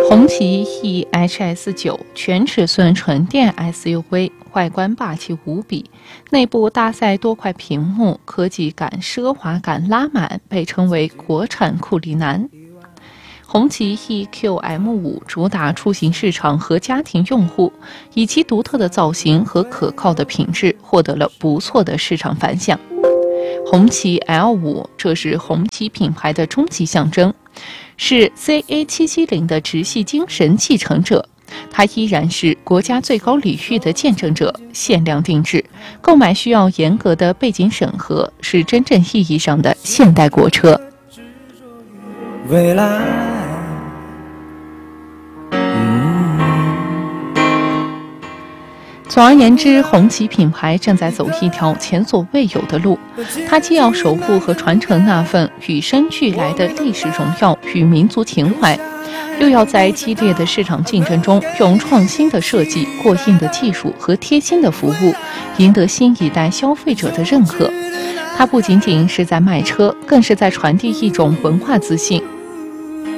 红旗 EHS9 全尺寸纯电 SUV， 外观霸气无比，内部搭载多块屏幕，科技感、奢华感拉满，被称为国产库里南。红旗 EQM5 主打出行市场和家庭用户，以其独特的造型和可靠的品质，获得了不错的市场反响。红旗 L5， 这是红旗品牌的终极象征，是 CA770 的直系精神继承者。它依然是国家最高礼遇的见证者，限量定制，购买需要严格的背景审核，是真正意义上的现代国车。 未来， 总而言之，红旗品牌正在走一条前所未有的路，它既要守护和传承那份与生俱来的历史荣耀与民族情怀，又要在激烈的市场竞争中，用创新的设计、过硬的技术和贴心的服务，赢得新一代消费者的认可。它不仅仅是在卖车，更是在传递一种文化自信，